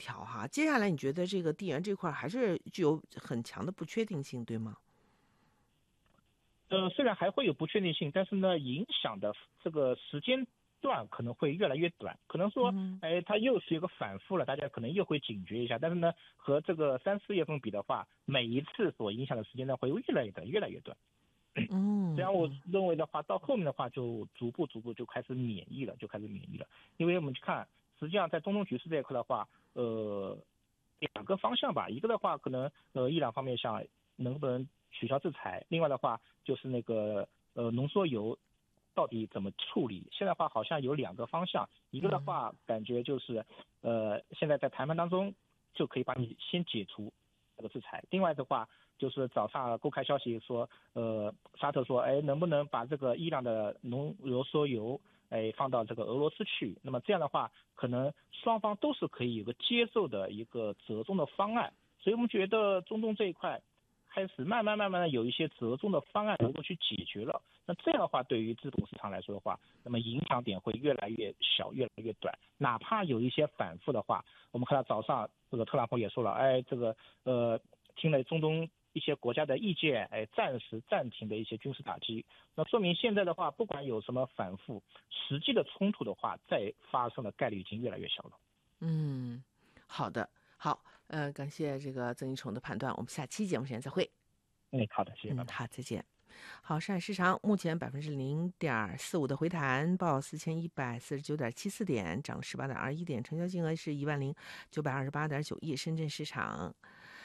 调哈。接下来你觉得这个地缘这块还是具有很强的不确定性，对吗？ 虽然还会有不确定性，但是呢，影响的这个时间段可能会越来越短。可能说， 嗯它又是一个反复了，大家可能又会警觉一下。但是呢，和这个3、4月份比的话，每一次所影响的时间呢会越来越短，越来越短。这样我嗯嗯认为的话，到后面的话就逐步就开始免疫了，因为我们去看，实际上在中东局势这一块的话，两个方向吧，一个的话可能伊朗方面想能不能取消制裁，另外的话就是那个浓缩铀到底怎么处理，现在的话好像有两个方向，一个的嗯话感觉就是现在在谈判当中就可以把你先解除这个制裁，另外的话就是早上公开消息说，沙特说，能不能把这个伊朗的浓缩铀，放到这个俄罗斯去？那么这样的话，可能双方都是可以有个接受的一个折中的方案。所以我们觉得中东这一块开始慢慢的有一些折中的方案能够去解决了。那这样的话，对于资本市场来说的话，那么影响点会越来越小，越来越短。哪怕有一些反复的话，我们看到早上这个特朗普也说了，这个听了中东一些国家的意见，暂时暂停的一些军事打击，那说明现在的话，不管有什么反复，实际的冲突的话，再发生的概率已经越来越小了。 嗯，好的，好，感谢这个曾一宠的判断，我们下期节目时间再会。 好的，谢谢，拜拜。 好，再见。好，上海市场目前0.45%的回弹，报4149.74点，涨18.21点，成交金额是10928.9亿。深圳市场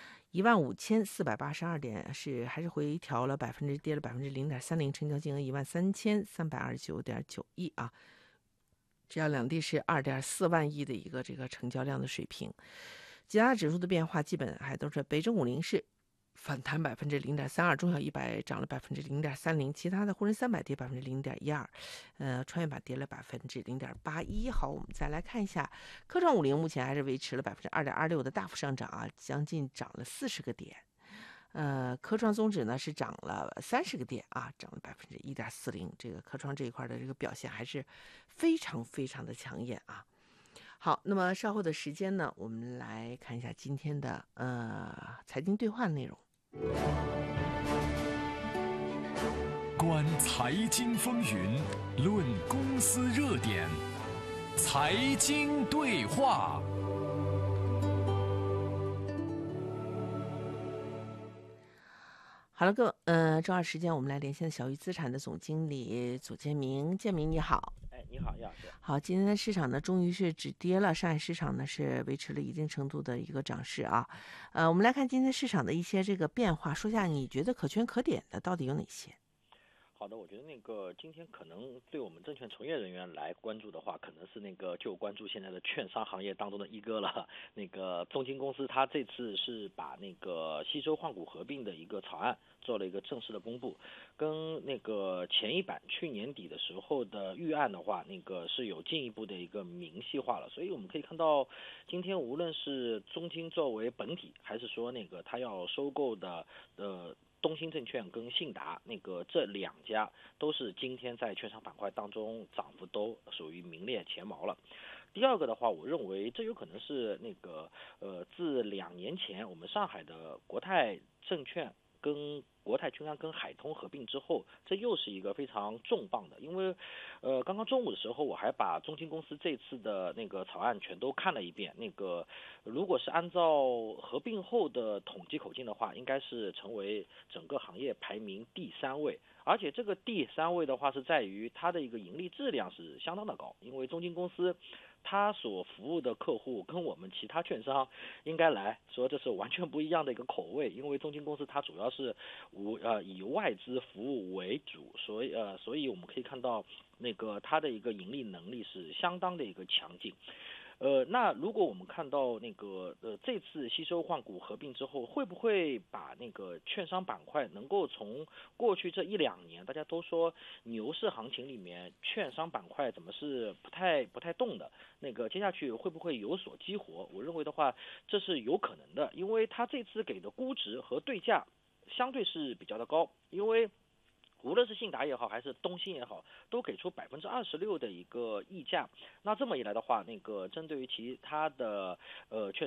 15482点，还是回调了跌了0.30%，成交金额13329.9亿啊。这样两地是2.4万亿的一个这个成交量的水平。其他指数的变化基本还都是北证50是反弹0.32%，中小100涨了0.30%，其他的沪深300跌0.12%，创业板跌了0.81%。好，我们再来看一下科创50，目前还是维持了2.26%的大幅上涨啊，将近涨了40个点。科创综指呢是涨了30个点啊，涨了1.40%。这个科创这一块的这个表现还是非常非常的抢眼啊。好，那么稍后的时间呢，我们来看一下今天的财经对话内容。 观财经风云，论公司热点，财经对话。 好了，周二时间我们来连线小鱼资产的总经理左建明，建明你好。 你好，叶老师。 好，今天的市场呢，终于是止跌了，上海市场呢是维持了一定程度的一个涨势啊。我们来看今天市场的一些这个变化，说下你觉得可圈可点的到底有哪些？ 好的，我觉得今天可能对我们证券从业人员来关注的话，可能是就关注现在的券商行业当中的一哥了。中金公司它这次是把吸收换股合并的一个草案做了一个正式的公布，跟前一版去年底的时候的预案的话，是有进一步的一个明细化了。所以我们可以看到，今天无论是中金作为本体，还是说它要收购的东兴证券跟信达这两家都是今天在券商板块当中涨幅都属于名列前茅了。第二个的话，我认为这有可能是自2年前我们上海的国泰证券跟国泰君安跟海通合并之后，这又是一个非常重磅的。因为刚刚中午的时候，我还把中金公司这次的草案全都看了一遍。如果是按照合并后的统计口径的话，应该是成为整个行业排名第3位。而且这个第3位的话是在于它的一个盈利质量是相当的高，因为中金公司它所服务的客户跟我们其他券商应该来说这是完全不一样的一个口味。因为中金公司它主要是以外资服务为主，所以我们可以看到它的一个盈利能力是相当的一个强劲。那如果我们看到这次吸收换股合并之后，会不会把券商板块能够从过去这1-2年大家都说牛市行情里面券商板块怎么是不太动的，接下去会不会有所激活？我认为的话，这是有可能的，因为它这次给的估值和对价相对是比较的高，因为无论是信达也好，还是东兴也好，都给出26%的一个溢价。那这么一来的话，针对于其他的券